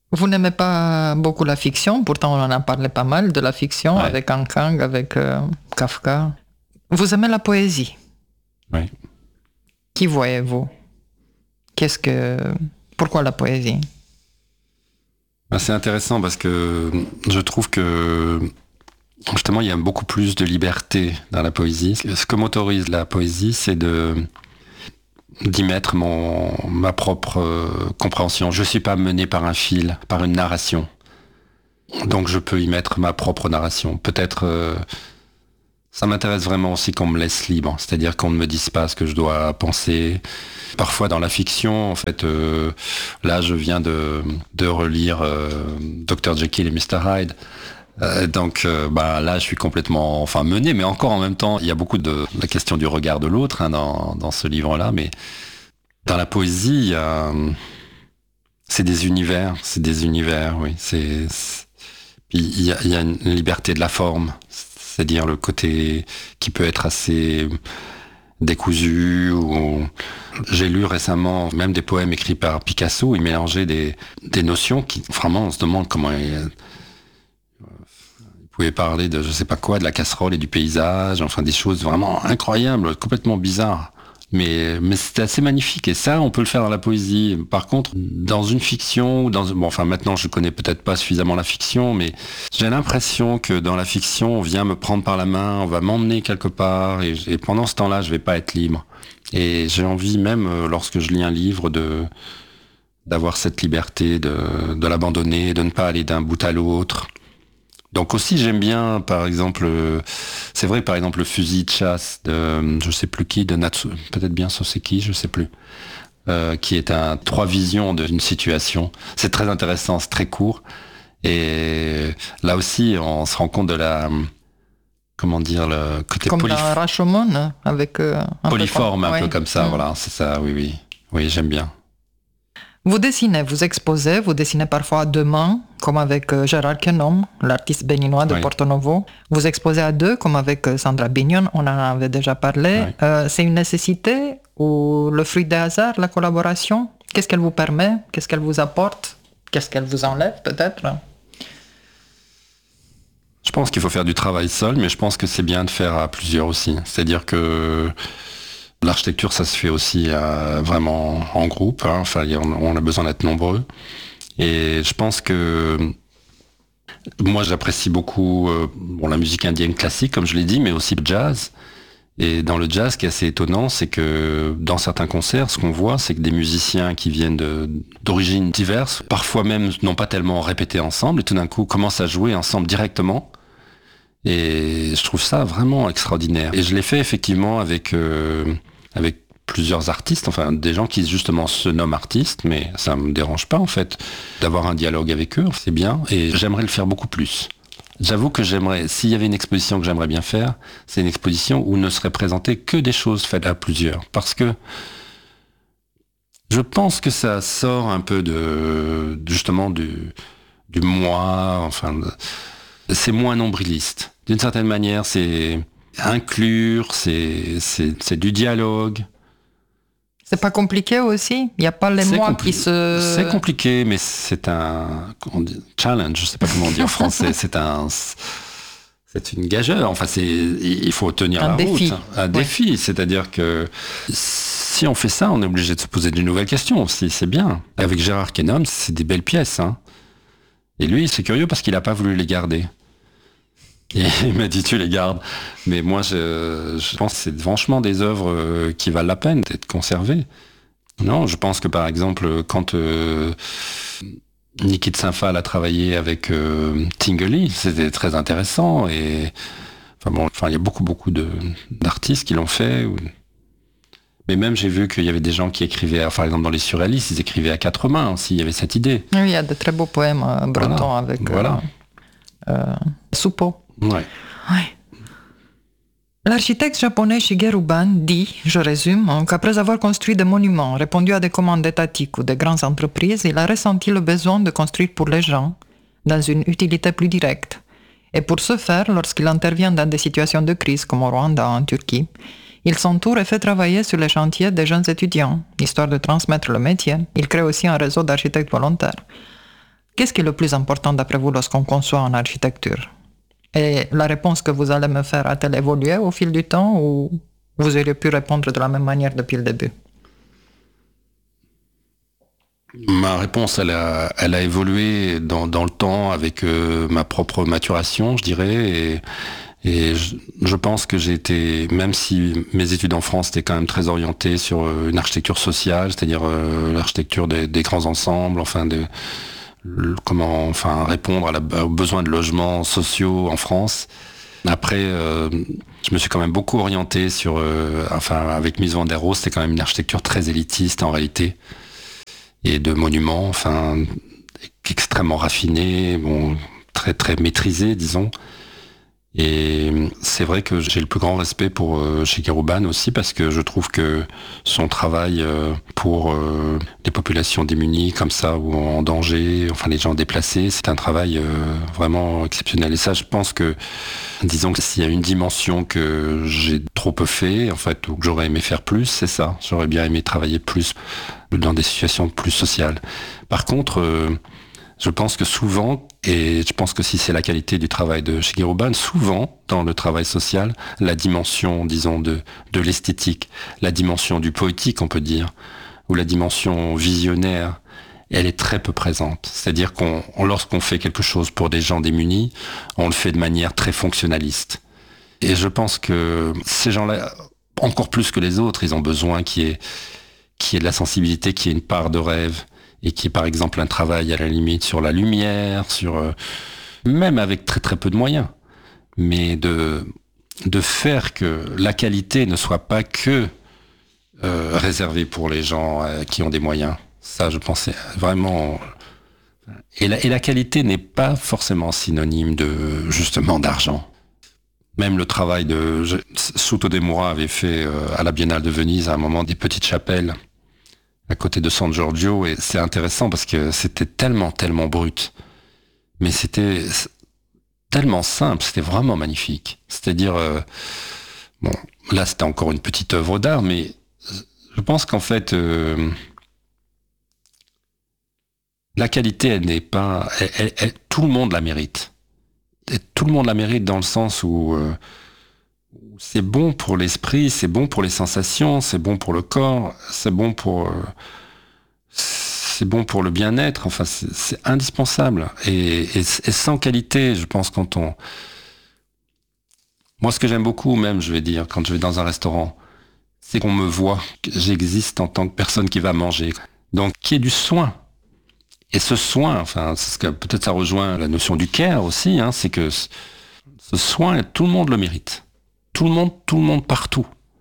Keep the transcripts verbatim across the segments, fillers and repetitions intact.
Vous n'aimez pas beaucoup la fiction, pourtant on en a parlé pas mal de la fiction, ouais. Avec Kang, avec euh, Kafka. Vous aimez la poésie? Oui. Qui voyez-vous? Qu'est-ce que... Pourquoi la poésie? C'est intéressant parce que je trouve que justement il y a beaucoup plus de liberté dans la poésie. Ce que m'autorise la poésie, c'est de d'y mettre mon, ma propre euh, compréhension. Je ne suis pas mené par un fil, par une narration. Donc je peux y mettre ma propre narration. Peut-être... Euh, ça m'intéresse vraiment aussi qu'on me laisse libre. C'est-à-dire qu'on ne me dise pas ce que je dois penser. Parfois dans la fiction, en fait, euh, là je viens de, de relire euh, docteur Jekyll et mister Hyde. Euh, donc euh, bah, là je suis complètement enfin, mené, mais encore en même temps, il y a beaucoup de la question du regard de l'autre hein, dans, dans ce livre-là. Mais dans la poésie, il y a, c'est des univers, c'est des univers, oui. C'est, c'est... Puis il y a, il y a une liberté de la forme, c'est-à-dire le côté qui peut être assez décousu. Ou... J'ai lu récemment même des poèmes écrits par Picasso, il mélangeait des, des notions qui, vraiment, on se demande comment il, il pouvait parler de je sais pas quoi, de la casserole et du paysage, enfin des choses vraiment incroyables, complètement bizarres. Mais, mais c'était assez magnifique, et ça, on peut le faire dans la poésie. Par contre, dans une fiction, dans, bon, enfin maintenant je connais peut-être pas suffisamment la fiction, mais j'ai l'impression que dans la fiction, on vient me prendre par la main, on va m'emmener quelque part, et, et pendant ce temps-là, je vais pas être libre. Et j'ai envie même, lorsque je lis un livre, de d'avoir cette liberté, de, de l'abandonner, de ne pas aller d'un bout à l'autre. Donc aussi j'aime bien, par exemple, c'est vrai, par exemple le fusil de chasse de je sais plus qui, de Natsu, peut-être bien Soseki, je sais plus, euh, qui est un trois visions d'une situation. C'est très intéressant, c'est très court, et là aussi on se rend compte de la, comment dire, le côté comme polyf... dans Rashomon avec euh, un polyforme, peu un ouais. peu comme ça, mmh. Voilà, c'est ça, oui, oui, oui, j'aime bien. Vous dessinez, vous exposez, vous dessinez parfois à deux mains, comme avec Gérard Quenom, l'artiste béninois de oui. Porto Novo. Vous exposez à deux, comme avec Sandra Bignon, on en avait déjà parlé. Oui. Euh, c'est une nécessité ou le fruit des hasards, la collaboration? Qu'est-ce qu'elle vous permet? Qu'est-ce qu'elle vous apporte? Qu'est-ce qu'elle vous enlève peut-être? Je pense qu'il faut faire du travail seul, mais je pense que c'est bien de faire à plusieurs aussi. C'est-à-dire que l'architecture, ça se fait aussi euh, vraiment en groupe. Hein. Enfin, on, on a besoin d'être nombreux. Et je pense que moi, j'apprécie beaucoup euh, bon, la musique indienne classique, comme je l'ai dit, mais aussi le jazz. Et dans le jazz, ce qui est assez étonnant, c'est que dans certains concerts, ce qu'on voit, c'est que des musiciens qui viennent de, d'origines diverses, parfois même n'ont pas tellement répété ensemble, et tout d'un coup commencent à jouer ensemble directement. Et je trouve ça vraiment extraordinaire. Et je l'ai fait effectivement avec euh, avec plusieurs artistes, enfin des gens qui justement se nomment artistes, mais ça me dérange pas en fait d'avoir un dialogue avec eux, c'est bien. Et j'aimerais le faire beaucoup plus. J'avoue que j'aimerais, s'il y avait une exposition que j'aimerais bien faire, c'est une exposition où ne seraient présentées que des choses faites à plusieurs, parce que je pense que ça sort un peu de justement du du moi, enfin. De, c'est moins nombriliste. D'une certaine manière, c'est inclure, c'est, c'est, c'est du dialogue. C'est pas compliqué aussi? Il n'y a pas les c'est mots compli- qui se... C'est compliqué, mais c'est un on dit, challenge, je sais pas comment on dit en français. C'est un... C'est une gageure. Enfin, c'est, il faut tenir un la défi. route. Un ouais. défi. C'est-à-dire que si on fait ça, on est obligé de se poser de nouvelles questions aussi. C'est bien. Avec Gérard Quenom, c'est des belles pièces, hein. Et lui, c'est curieux parce qu'il n'a pas voulu les garder. Et il m'a dit, tu les gardes. Mais moi, je, je pense que c'est franchement des œuvres qui valent la peine d'être conservées. Non, je pense que par exemple, quand euh, Niki de Saint-Phal a travaillé avec euh, Tinguely, c'était très intéressant. Et enfin bon, enfin il y a beaucoup beaucoup de d'artistes qui l'ont fait. Ou... Mais même j'ai vu qu'il y avait des gens qui écrivaient, enfin, par exemple dans les surréalistes, ils écrivaient à quatre mains aussi. Il y avait cette idée. Oui, il y a de très beaux poèmes euh, bretons voilà. avec voilà. Euh, euh, Soupeau. Ouais. Ouais. L'architecte japonais Shigeru Ban dit, je résume, qu'après avoir construit des monuments, répondu à des commandes étatiques ou de grandes entreprises, il a ressenti le besoin de construire pour les gens, dans une utilité plus directe. Et pour ce faire, lorsqu'il intervient dans des situations de crise, comme au Rwanda, en Turquie, il s'entoure et fait travailler sur les chantiers des jeunes étudiants, histoire de transmettre le métier. Il crée aussi un réseau d'architectes volontaires. Qu'est-ce qui est le plus important d'après vous lorsqu'on conçoit en architecture? Et la réponse que vous allez me faire a-t-elle évolué au fil du temps ou vous auriez pu répondre de la même manière depuis le début? Ma réponse, elle a, elle a évolué dans, dans le temps avec euh, ma propre maturation, je dirais. Et, et je, je pense que j'ai été, même si mes études en France étaient quand même très orientées sur une architecture sociale, c'est-à-dire euh, l'architecture des, des grands ensembles, enfin de comment, enfin répondre à la, aux besoins de logements sociaux en France. Après, euh, je me suis quand même beaucoup orienté sur, euh, enfin avec Mies van der Rohe, c'était quand même une architecture très élitiste en réalité. Et de monuments, enfin, extrêmement raffinés, bon, très très maîtrisés, disons. Et c'est vrai que j'ai le plus grand respect pour euh, Shigeru Ban aussi, parce que je trouve que son travail euh, pour euh, les populations démunies comme ça, ou en danger, enfin les gens déplacés, c'est un travail euh, vraiment exceptionnel. Et ça, je pense que, disons que s'il y a une dimension que j'ai trop peu fait, en fait, ou que j'aurais aimé faire plus, c'est ça. J'aurais bien aimé travailler plus dans des situations plus sociales. Par contre, euh, je pense que souvent, et je pense que si c'est la qualité du travail de Shigeru Ban, souvent, dans le travail social, la dimension, disons, de, de l'esthétique, la dimension du poétique, on peut dire, ou la dimension visionnaire, elle est très peu présente. C'est-à-dire qu'on, lorsqu'on fait quelque chose pour des gens démunis, on le fait de manière très fonctionnaliste. Et je pense que ces gens-là, encore plus que les autres, ils ont besoin qu'il y ait, qu'il y ait de la sensibilité, qu'il y ait une part de rêve, et qui est par exemple un travail à la limite sur la lumière, sur euh, même avec très très peu de moyens, mais de de faire que la qualité ne soit pas que euh, réservée pour les gens euh, qui ont des moyens. Ça, je pensais vraiment. Et la, et la qualité n'est pas forcément synonyme de justement d'argent. Même le travail de Suto Demura avait fait euh, à la Biennale de Venise à un moment des petites chapelles à côté de San Giorgio, et c'est intéressant parce que c'était tellement, tellement brut. Mais c'était tellement simple, c'était vraiment magnifique. C'est-à-dire, euh, bon, là c'était encore une petite œuvre d'art, mais je pense qu'en fait, euh, la qualité, elle n'est pas... Elle, elle, elle, tout le monde la mérite. Et tout le monde la mérite dans le sens où... Euh, c'est bon pour l'esprit, c'est bon pour les sensations, c'est bon pour le corps, c'est bon pour, euh, c'est bon pour le bien-être. Enfin, c'est, c'est indispensable. Et, et, et sans qualité, je pense quand on, moi, ce que j'aime beaucoup, même, je vais dire, quand je vais dans un restaurant, c'est qu'on me voit, que j'existe en tant que personne qui va manger. Donc, qu'il y ait du soin. Et ce soin, enfin, c'est ce que peut-être ça rejoint la notion du care aussi, hein, c'est que ce soin, tout le monde le mérite. Tout le monde, tout le monde partout.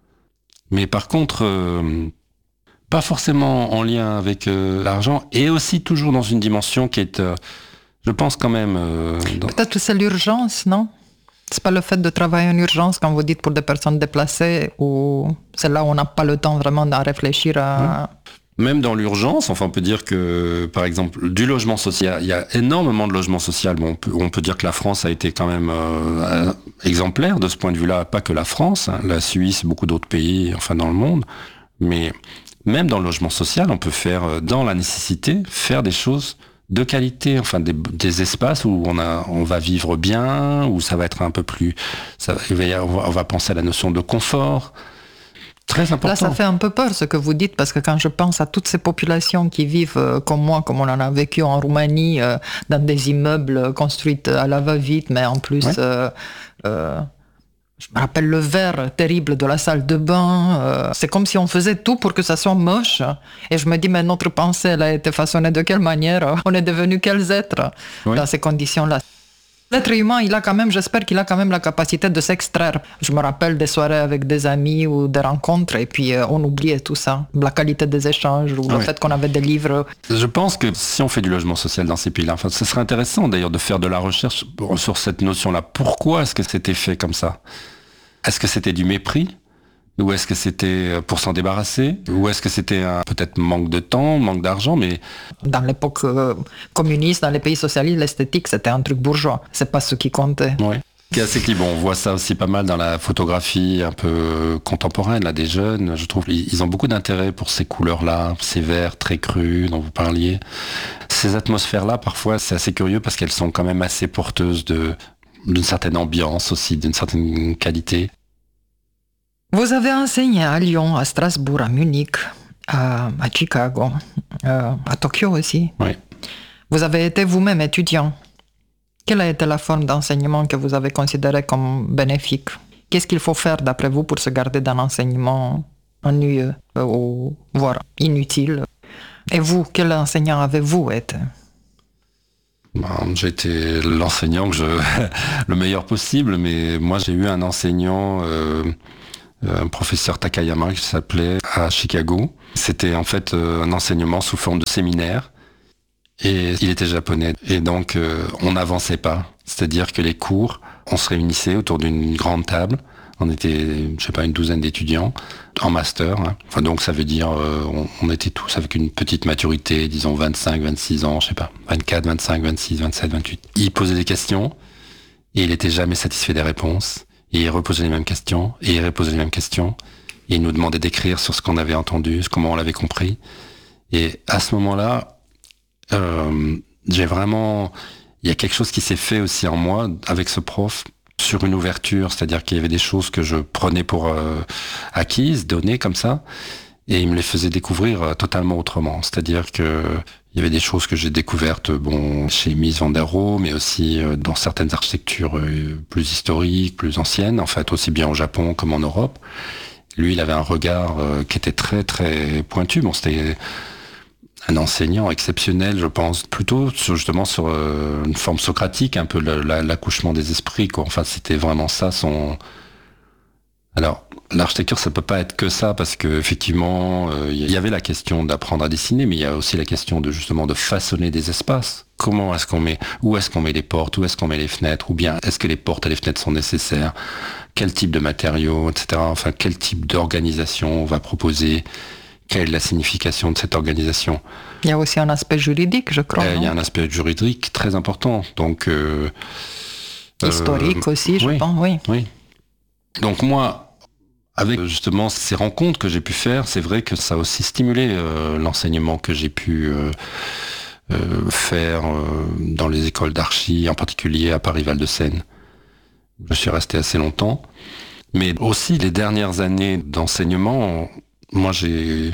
Mais par contre, euh, pas forcément en lien avec euh, l'argent, et aussi toujours dans une dimension qui est, euh, je pense quand même... Euh, dans... Peut-être que c'est l'urgence, non? C'est pas le fait de travailler en urgence, quand vous dites pour des personnes déplacées, ou c'est là où on n'a pas le temps vraiment d'en réfléchir à... Mmh. Même dans l'urgence, enfin on peut dire que, par exemple, du logement social, il y a énormément de logements sociaux. Bon, on, peut, on peut dire que la France a été quand même euh, exemplaire de ce point de vue-là, pas que la France, hein, la Suisse, beaucoup d'autres pays, enfin dans le monde. Mais même dans le logement social, on peut faire, dans la nécessité, faire des choses de qualité, enfin des, des espaces où on, a, on va vivre bien, où ça va être un peu plus... Ça, on va penser à la notion de confort. Très important. Là, ça fait un peu peur ce que vous dites, parce que quand je pense à toutes ces populations qui vivent euh, comme moi, comme on en a vécu en Roumanie, euh, dans des immeubles construits à la va-vite, mais en plus, ouais. euh, euh, je me rappelle le verre terrible de la salle de bain. Euh, c'est comme si on faisait tout pour que ça soit moche. Et je me dis, mais notre pensée, elle a été façonnée de quelle manière? On est devenus quels êtres ouais. dans ces conditions-là? L'être humain, il a quand même, j'espère qu'il a quand même la capacité de s'extraire. Je me rappelle des soirées avec des amis ou des rencontres, et puis euh, on oubliait tout ça. La qualité des échanges, ou le oui. fait qu'on avait des livres. Je pense que si on fait du logement social dans ces pays-là, enfin, ce serait intéressant d'ailleurs de faire de la recherche sur cette notion-là. Pourquoi est-ce que c'était fait comme ça? Est-ce que c'était du mépris? Ou est-ce que c'était pour s'en débarrasser? Ou est-ce que c'était un peut-être manque de temps, manque d'argent? Mais dans l'époque euh, communiste, dans les pays socialistes, l'esthétique c'était un truc bourgeois. C'est pas ce qui comptait. Oui. C'est assez clivant. On voit ça aussi pas mal dans la photographie un peu contemporaine là des jeunes. Je trouve qu'ils ont beaucoup d'intérêt pour ces couleurs-là, ces verts très crus dont vous parliez. Ces atmosphères-là, parfois, c'est assez curieux parce qu'elles sont quand même assez porteuses de, d'une certaine ambiance aussi, d'une certaine qualité. Vous avez enseigné à Lyon, à Strasbourg, à Munich, à, à Chicago, euh, à Tokyo aussi. Oui. Vous avez été vous-même étudiant. Quelle a été la forme d'enseignement que vous avez considérée comme bénéfique? Qu'est-ce qu'il faut faire d'après vous pour se garder d'un enseignement ennuyeux ou voire inutile? Et vous, quel enseignant avez-vous été? Ben, j'ai été l'enseignant que je le meilleur possible, mais moi j'ai eu un enseignant, euh, un professeur Takayama qui s'appelait à Chicago. C'était en fait un enseignement sous forme de séminaire. Et il était japonais, et donc euh, on n'avançait pas. C'est-à-dire que les cours, on se réunissait autour d'une grande table. On était, je sais pas, une douzaine d'étudiants en master. Hein. Enfin, donc ça veut dire, euh, on, on était tous avec une petite maturité, disons vingt-cinq, vingt-six ans, je sais pas, vingt-quatre, vingt-cinq, vingt-six, vingt-sept, vingt-huit. Il posait des questions, et il était jamais satisfait des réponses. Et il reposait les mêmes questions, et il reposait les mêmes questions. Et il nous demandait d'écrire sur ce qu'on avait entendu, comment on l'avait compris. Et à ce moment-là, Euh, j'ai vraiment, il y a quelque chose qui s'est fait aussi en moi avec ce prof sur une ouverture, c'est-à-dire qu'il y avait des choses que je prenais pour euh, acquises, données comme ça, et il me les faisait découvrir euh, totalement autrement. C'est-à-dire que il y avait des choses que j'ai découvertes, bon, chez Mies van der Rohe, mais aussi euh, dans certaines architectures euh, plus historiques, plus anciennes, en fait, aussi bien au Japon comme en Europe. Lui, il avait un regard euh, qui était très très pointu. Bon, c'était un enseignant exceptionnel, je pense, plutôt sur, justement sur euh, une forme socratique, un peu le, la, l'accouchement des esprits, quoi. Enfin, c'était vraiment ça son. Alors, l'architecture, ça peut pas être que ça, parce que effectivement, il euh, y avait la question d'apprendre à dessiner, mais il y a aussi la question de justement de façonner des espaces. Comment est-ce qu'on met, où est-ce qu'on met les portes, où est-ce qu'on met les fenêtres, ou bien est-ce que les portes et les fenêtres sont nécessaires, quel type de matériaux, et cetera. Enfin, quel type d'organisation on va proposer. Quelle est la signification de cette organisation? Il y a aussi un aspect juridique, je crois. Euh, il y a un aspect juridique très important. Donc, euh, historique euh, aussi, je oui, pense, oui. oui. Donc moi, avec justement ces rencontres que j'ai pu faire, c'est vrai que ça a aussi stimulé euh, l'enseignement que j'ai pu euh, euh, faire euh, dans les écoles d'archi, en particulier à Paris-Val-de-Seine. Je suis resté assez longtemps. Mais aussi les dernières années d'enseignement, moi, j'ai,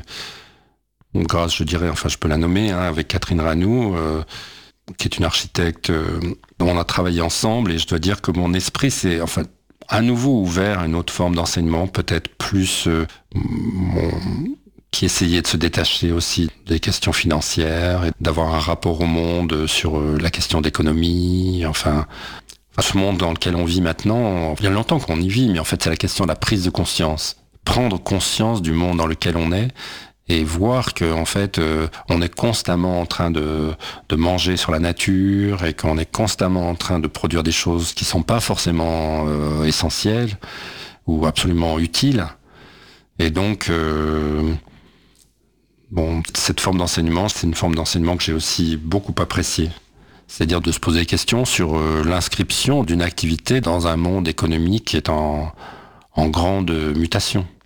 grâce, je dirais, enfin, je peux la nommer, hein, avec Catherine Ranoux, euh, qui est une architecte, euh, on a travaillé ensemble, et je dois dire que mon esprit s'est, enfin, à nouveau ouvert à une autre forme d'enseignement, peut-être plus, euh, mon, qui essayait de se détacher aussi des questions financières, et d'avoir un rapport au monde sur euh, la question d'économie, enfin, ce monde dans lequel on vit maintenant, il y a longtemps qu'on y vit, mais en fait, c'est la question de la prise de conscience. Prendre conscience du monde dans lequel on est et voir que en fait euh, on est constamment en train de, de manger sur la nature et qu'on est constamment en train de produire des choses qui sont pas forcément euh, essentielles ou absolument utiles. Et donc euh, bon, cette forme d'enseignement, c'est une forme d'enseignement que j'ai aussi beaucoup appréciée. C'est-à-dire de se poser des questions sur euh, l'inscription d'une activité dans un monde économique qui est en en grande mutation.